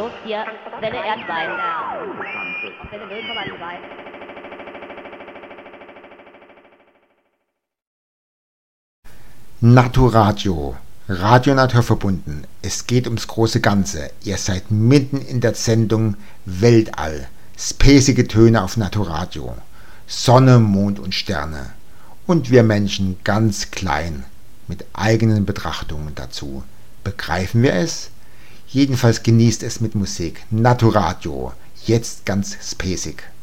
Radio, hier Welle Erdbein. Auf Welle 0,2. Naturadio, Radio naturverbunden. Es geht ums große Ganze. Ihr seid mitten in der Sendung Weltall. Spacige Töne auf Naturadio. Sonne, Mond und Sterne. Und wir Menschen ganz klein, mit eigenen Betrachtungen dazu. Begreifen wir es? Jedenfalls genießt es mit Musik. Naturadio, jetzt ganz spacig.